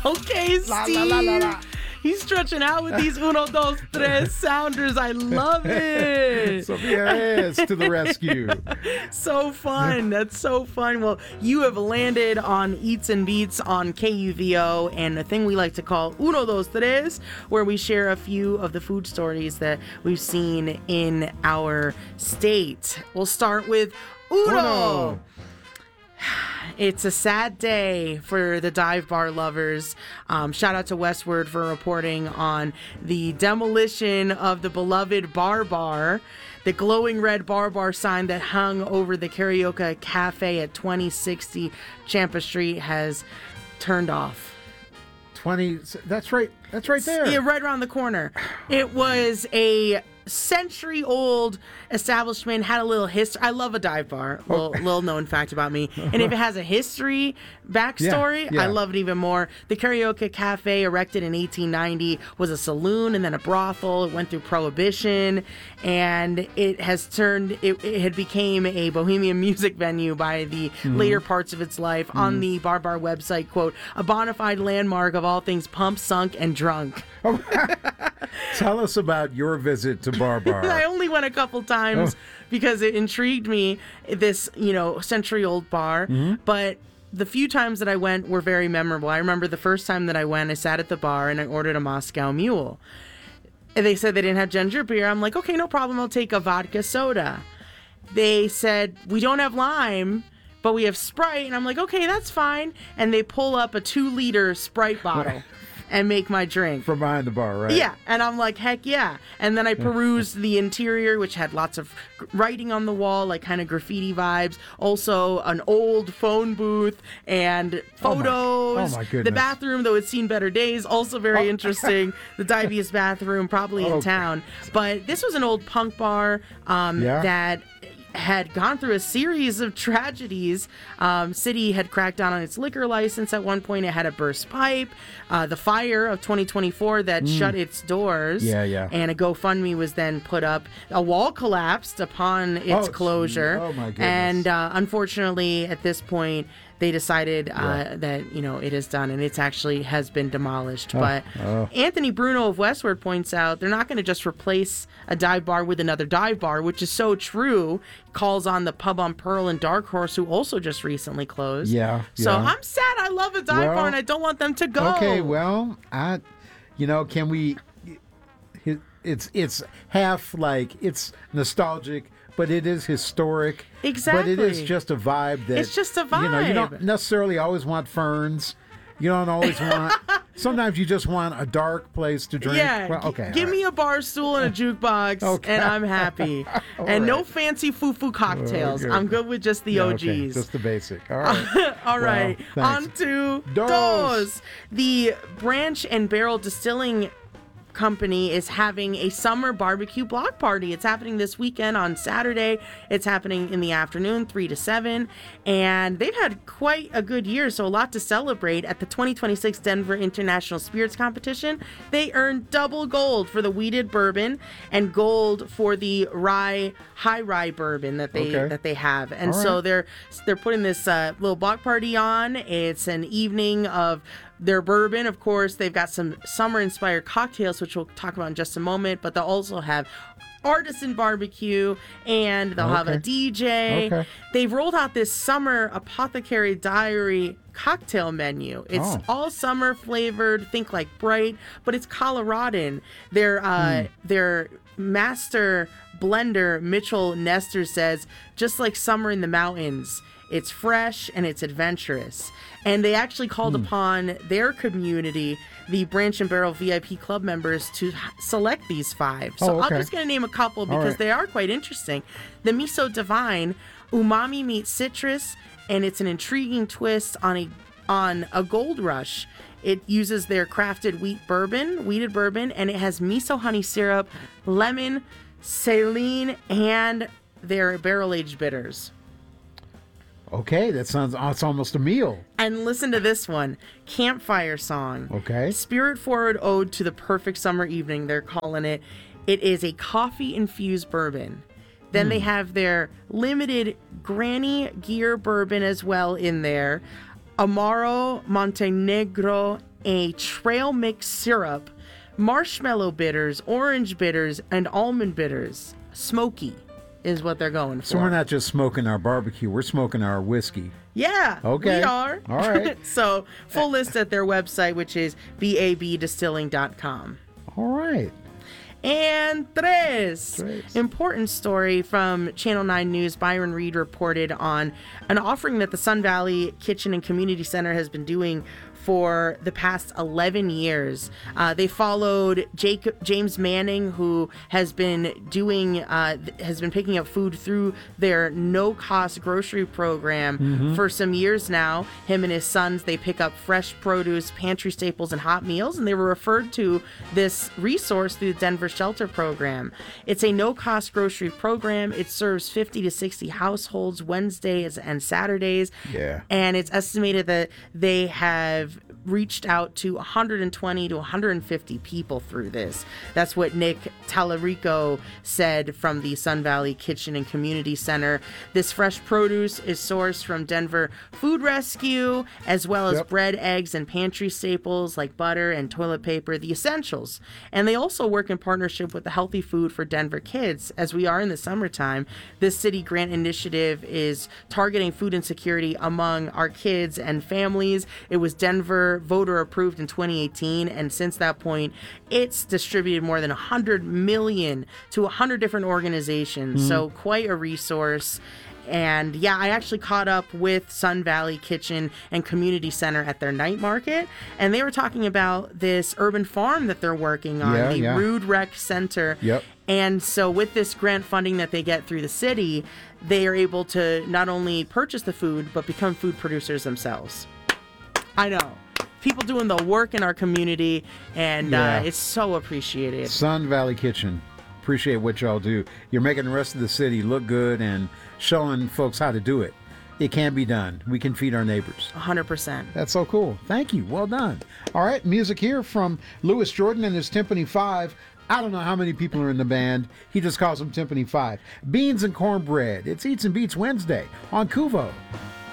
Okay, Steve. La, la, la, la, la. He's stretching out with these uno, dos, tres sounders. I love it. Sophia Reyes to the rescue. So fun. That's so fun. Well, you have landed on Eats and Beats on KUVO and a thing we like to call Uno, Dos, Tres, where we share a few of the food stories that we've seen in our state. We'll start with Uno. It's a sad day for the dive bar lovers. Shout out to Westward for reporting on the demolition of the beloved Bar. The glowing red bar sign that hung over the Karaoke Cafe at 2060 Champa Street has turned off. 20, that's right there. Yeah, right around the corner. It was a century-old establishment, had a little history. I love a dive bar. Little known fact about me. And if it has a history backstory, Yeah. I love it even more. The Karaoke Cafe, erected in 1890, was a saloon and then a brothel. It went through Prohibition, and it has turned. It had became a bohemian music venue by the later parts of its life. On the Bar website, quote, a bona fide landmark of all things pump, sunk, and drunk. Tell us about your visit to Bar. I only went a couple times because it intrigued me, this, century-old bar. But the few times that I went were very memorable. I remember the first time that I went, I sat at the bar and I ordered a Moscow Mule. And they said they didn't have ginger beer. I'm like, okay, no problem. I'll take a vodka soda. They said, we don't have lime, but we have Sprite. And I'm like, okay, that's fine. And they pull up a 2-liter Sprite bottle and make my drink. From behind the bar, right? Yeah, and I'm like, heck yeah. And then I perused the interior, which had lots of writing on the wall, like kind of graffiti vibes. Also, an old phone booth and photos. Oh my goodness. The bathroom, though it's seen better days, also very interesting. The diviest bathroom, probably in town. But this was an old punk bar that had gone through a series of tragedies. City had cracked down on its liquor license at one point. It had a burst pipe. The fire of 2024 that shut its doors. Yeah. And a GoFundMe was then put up. A wall collapsed upon its closure. Oh, my goodness. And unfortunately, at this point, they decided that, it is done, and it's actually has been demolished. But Anthony Bruno of Westward points out they're not going to just replace a dive bar with another dive bar, which is so true. Calls on the Pub on Pearl and Dark Horse, who also just recently closed. Yeah. So I'm sad. I love a dive bar, and I don't want them to go. Okay, well, can we... It's half like it's nostalgic, but it is historic. Exactly. But it is just a vibe that... It's just a vibe. You don't necessarily always want ferns. You don't always want... Sometimes you just want a dark place to drink. Yeah. Well, okay. Give me a bar stool and a jukebox, and I'm happy. And no fancy foo-foo cocktails. Okay. I'm good with just the OGs. Okay. Just the basic. All right. All right. Thanks. On to Dos. Dos. The Branch and Barrel Distilling Company is having a summer barbecue block party. It's happening this weekend on Saturday. It's happening in the afternoon, 3 to 7. And they've had quite a good year, so a lot to celebrate. At the 2026 Denver International Spirits Competition, they earned double gold for the wheated bourbon and gold for the high rye bourbon that they have. And so they're putting this little block party on. It's an evening of their bourbon. Of course, they've got some summer-inspired cocktails, which we'll talk about in just a moment, but they'll also have artisan barbecue, and they'll have a DJ. Okay. They've rolled out this summer Apothecary Diary cocktail menu. It's all summer flavored, think like Bright, but it's Coloradan. Their master blender, Mitchell Nestor, says, just like summer in the mountains, it's fresh and it's adventurous. And they actually called upon their community, the Branch and Barrel VIP club members, to select these 5. So I'm just going to name a couple because they are quite interesting. The Miso Divine, umami meets citrus, and it's an intriguing twist on a gold rush. It uses their crafted wheated bourbon, and it has miso honey syrup, lemon, saline, and their barrel-aged bitters. Okay, it's almost a meal. And listen to this one, Campfire Song. Okay. Spirit-forward ode to the perfect summer evening, they're calling it. It is a coffee-infused bourbon. Then they have their limited Granny Gear bourbon as well in there. Amaro, Montenegro, a trail mix syrup, marshmallow bitters, orange bitters, and almond bitters. Smoky is what they're going for. So we're not just smoking our barbecue, we're smoking our whiskey. Yeah, okay. We are. All right. So full list at their website, which is babdistilling.com. All right. And tres. Important story from Channel 9 News. Byron Reed reported on an offering that the Sun Valley Kitchen and Community Center has been doing for the past 11 years. They followed James Manning, who has been picking up food through their no-cost grocery program for some years now. Him and his sons, they pick up fresh produce, pantry staples, and hot meals, and they were referred to this resource through the Denver Shelter Program. It's a no-cost grocery program. It serves 50 to 60 households Wednesdays and Saturdays. Yeah. And it's estimated that they have reached out to 120 to 150 people through this. That's what Nick Tallarico said from the Sun Valley Kitchen and Community Center. This fresh produce is sourced from Denver Food Rescue, as well as bread, eggs, and pantry staples like butter and toilet paper, the essentials. And they also work in partnership with the Healthy Food for Denver Kids. As we are in the summertime, this city grant initiative is targeting food insecurity among our kids and families. It was Denver voter approved in 2018, and since that point it's distributed more than 100 million to 100 different organizations. So quite a resource. And yeah, I actually caught up with Sun Valley Kitchen and Community Center at their night market, and they were talking about this urban farm that they're working on, the Rude Rec Center. And so with this grant funding that they get through the city, they are able to not only purchase the food, but become food producers themselves. I know. People doing the work in our community, and it's so appreciated. Sun Valley Kitchen, appreciate what y'all do. You're making the rest of the city look good and showing folks how to do it. It can be done. We can feed our neighbors. 100%. That's so cool. Thank you. Well done. All right, music here from Louis Jordan and his Timpani 5. I don't know how many people are in the band. He just calls them Timpani 5. Beans and Cornbread. It's Eats and Beats Wednesday on Kuvo.